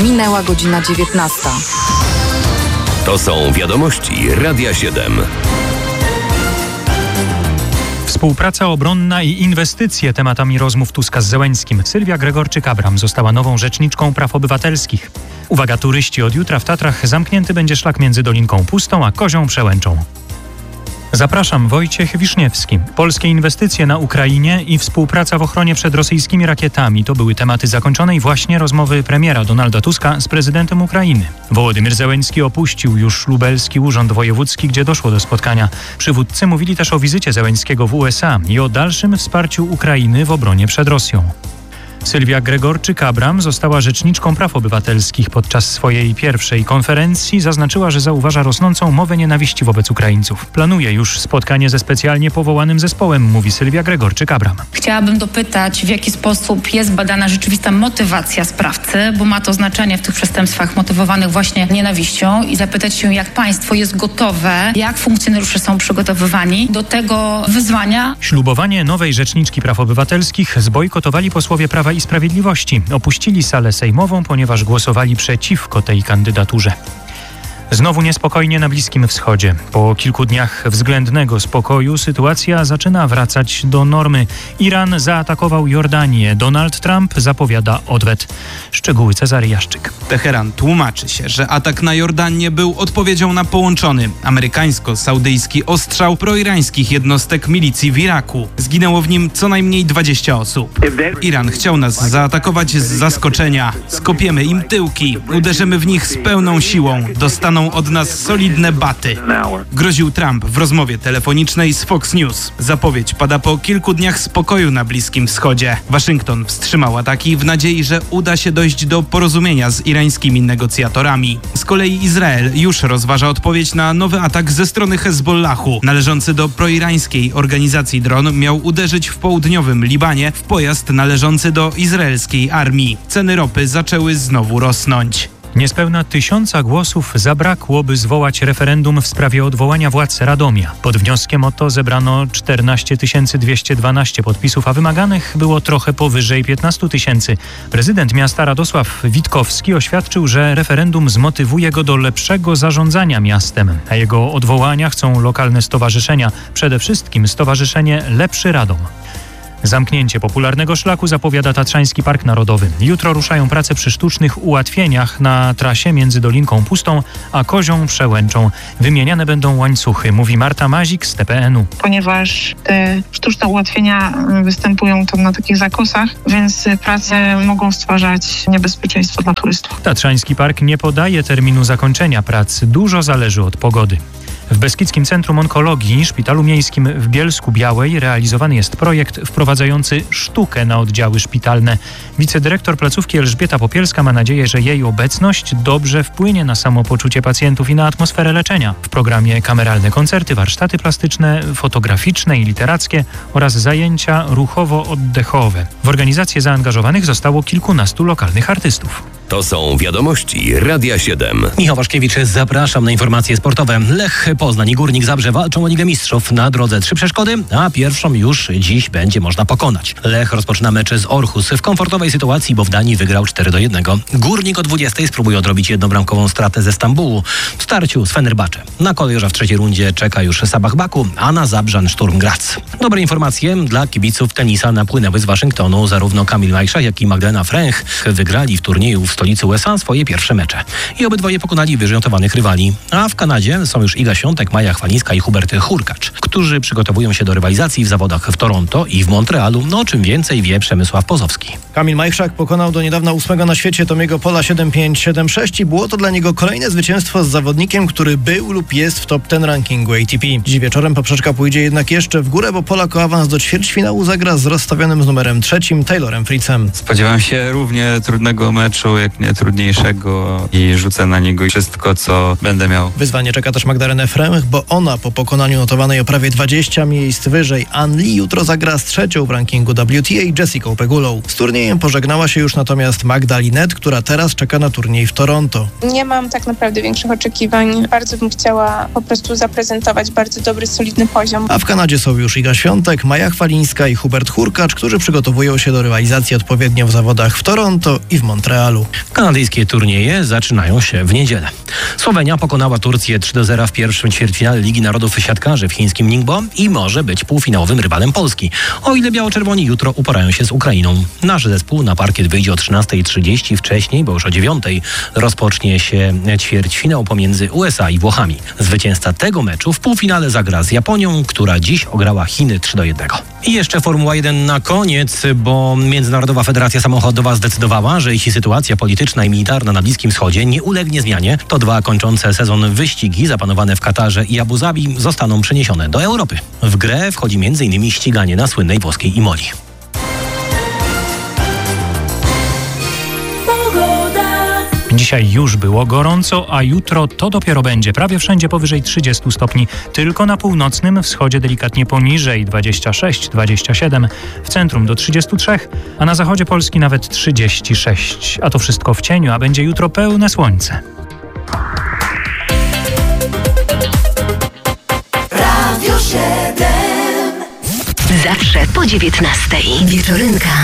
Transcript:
Minęła godzina 19. To są wiadomości Radia 7. Współpraca obronna i inwestycje tematami rozmów Tuska z Zełenskim. Sylwia Gregorczyk-Abram została nową rzeczniczką praw obywatelskich. Uwaga turyści, od jutra w Tatrach zamknięty będzie szlak między Dolinką Pustą a Kozią Przełęczą. Zapraszam, Wojciech Wiszniewski. Polskie inwestycje na Ukrainie i współpraca w ochronie przed rosyjskimi rakietami to były tematy zakończonej właśnie rozmowy premiera Donalda Tuska z prezydentem Ukrainy. Wołodymyr Zełenski opuścił już lubelski urząd wojewódzki, gdzie doszło do spotkania. Przywódcy mówili też o wizycie Zełenskiego w USA i o dalszym wsparciu Ukrainy w obronie przed Rosją. Sylwia Gregorczyk-Abram została rzeczniczką praw obywatelskich. Podczas swojej pierwszej konferencji zaznaczyła, że zauważa rosnącą mowę nienawiści wobec Ukraińców. Planuje już spotkanie ze specjalnie powołanym zespołem, mówi Sylwia Gregorczyk-Abram. Chciałabym dopytać, w jaki sposób jest badana rzeczywista motywacja sprawcy, bo ma to znaczenie w tych przestępstwach motywowanych właśnie nienawiścią, i zapytać się, jak państwo jest gotowe, jak funkcjonariusze są przygotowywani do tego wyzwania. Ślubowanie nowej rzeczniczki praw obywatelskich zbojkotowali posłowie Prawa i Sprawiedliwości. Opuścili salę sejmową, ponieważ głosowali przeciwko tej kandydaturze. Znowu niespokojnie na Bliskim Wschodzie. Po kilku dniach względnego spokoju sytuacja zaczyna wracać do normy. Iran zaatakował Jordanię. Donald Trump zapowiada odwet. Szczegóły Cezary Jaszczyk. Teheran tłumaczy się, że atak na Jordanię był odpowiedzią na połączony amerykańsko-saudyjski ostrzał proirańskich jednostek milicji w Iraku. Zginęło w nim co najmniej 20 osób. Iran chciał nas zaatakować z zaskoczenia. Skopiemy im tyłki. Uderzymy w nich z pełną siłą. Dostaną od nas solidne baty. Groził Trump w rozmowie telefonicznej z Fox News. Zapowiedź pada po kilku dniach spokoju na Bliskim Wschodzie. Waszyngton wstrzymał ataki w nadziei, że uda się dojść do porozumienia z irańskimi negocjatorami. Z kolei Izrael już rozważa odpowiedź na nowy atak ze strony Hezbollahu. Należący do proirańskiej organizacji dron miał uderzyć w południowym Libanie w pojazd należący do izraelskiej armii. Ceny ropy zaczęły znowu rosnąć. Niespełna 1000 głosów zabrakło, by zwołać referendum w sprawie odwołania władz Radomia. Pod wnioskiem o to zebrano 14 212 podpisów, a wymaganych było trochę powyżej 15 000. Prezydent miasta Radosław Witkowski oświadczył, że referendum zmotywuje go do lepszego zarządzania miastem. A jego odwołania chcą lokalne stowarzyszenia, przede wszystkim Stowarzyszenie Lepszy Radom. Zamknięcie popularnego szlaku zapowiada Tatrzański Park Narodowy. Jutro ruszają prace przy sztucznych ułatwieniach na trasie między Dolinką Pustą a Kozią Przełęczą. Wymieniane będą łańcuchy, mówi Marta Mazik z TPN-u. Ponieważ te sztuczne ułatwienia występują tam na takich zakosach, więc prace mogą stwarzać niebezpieczeństwo dla turystów. Tatrzański Park nie podaje terminu zakończenia prac. Dużo zależy od pogody. W Beskidzkim Centrum Onkologii, Szpitalu Miejskim w Bielsku-Białej realizowany jest projekt wprowadzający sztukę na oddziały szpitalne. Wicedyrektor placówki Elżbieta Popielska ma nadzieję, że jej obecność dobrze wpłynie na samopoczucie pacjentów i na atmosferę leczenia. W programie kameralne koncerty, warsztaty plastyczne, fotograficzne i literackie oraz zajęcia ruchowo-oddechowe. W organizację zaangażowanych zostało kilkunastu lokalnych artystów. To są wiadomości Radia 7. Michał Waszkiewicz, zapraszam na informacje sportowe. Lech Poznań i Górnik Zabrze walczą o Ligę Mistrzów. Na drodze 3 przeszkody, a pierwszą już dziś będzie można pokonać. Lech rozpoczyna mecz z Orhus w komfortowej sytuacji, bo w Danii wygrał 4-1. Górnik o 20 spróbuje odrobić jednobramkową stratę ze Stambułu w starciu z Fenerbahce. Na kolejorza w trzeciej rundzie czeka już Sabah Baku, a na Zabrzan Sturm Graz. Dobre informacje dla kibiców tenisa napłynęły z Waszyngtonu. Zarówno Kamil Majchrzak, jak i Magdalena Fręch wygrali w turnieju w stolicy USA swoje pierwsze mecze. I obydwoje pokonali wyżej notowanych rywali. A w Kanadzie są już Iga Świątek, Maja Chwalińska i Hubert Hurkacz, którzy przygotowują się do rywalizacji w zawodach w Toronto i w Montrealu. No, czym więcej wie Przemysław Pozowski. Kamil Majchrzak pokonał do niedawna 8 na świecie Tomiego Pola 7-5, 7-6 i było to dla niego kolejne zwycięstwo z zawodnikiem, który był lub jest w top 10 rankingu ATP. Dziś wieczorem poprzeczka pójdzie jednak jeszcze w górę, bo Polak o awans do ćwierćfinału zagra z rozstawionym z numerem 3 Taylorem Fritzem. Spodziewam się równie trudnego meczu, jak nie trudniejszego, i rzucę na niego wszystko, co będę miał. Wyzwanie czeka też Magdalenę Fręch, bo ona po pokonaniu notowanej o prawie 20 miejsc wyżej Ann Lee jutro zagra z 3 w rankingu WTA Jessicą Pegulą. Z turniejem pożegnała się już natomiast Magda Linette, która teraz czeka na turniej w Toronto. Nie mam tak naprawdę większych oczekiwań. Bardzo bym chciała po prostu zaprezentować bardzo dobry, solidny poziom. A w Kanadzie są już Iga Świątek, Maja Chwalińska i Hubert Hurkacz, którzy przygotowują się do rywalizacji odpowiednio w zawodach w Toronto i w Montrealu. Kanadyjskie turnieje zaczynają się w niedzielę. Słowenia pokonała Turcję 3-0 w pierwszym ćwierćfinale Ligi Narodów Siatkarzy w chińskim Ningbo i może być półfinałowym rywalem Polski, o ile biało-czerwoni jutro uporają się z Ukrainą. Nasz zespół na parkiet wyjdzie o 13:30, wcześniej, bo już o 9:00 rozpocznie się ćwierćfinał pomiędzy USA i Włochami. Zwycięzca tego meczu w półfinale zagra z Japonią, która dziś ograła Chiny 3-1. I jeszcze Formuła 1 na koniec, bo Międzynarodowa Federacja Samochodowa zdecydowała, że jeśli sytuacja polityczna i militarna na Bliskim Wschodzie nie ulegnie zmianie, to 2 kończące sezon wyścigi zapanowane w Katarze i Abu Zabi zostaną przeniesione do Europy. W grę wchodzi m.in. ściganie na słynnej włoskiej Imoli. Dzisiaj już było gorąco, a jutro to dopiero będzie prawie wszędzie powyżej 30 stopni. Tylko na północnym wschodzie delikatnie poniżej 26-27, w centrum do 33, a na zachodzie Polski nawet 36. A to wszystko w cieniu, a będzie jutro pełne słońce. Radio 7. Zawsze po 19:00. Wieczorynka.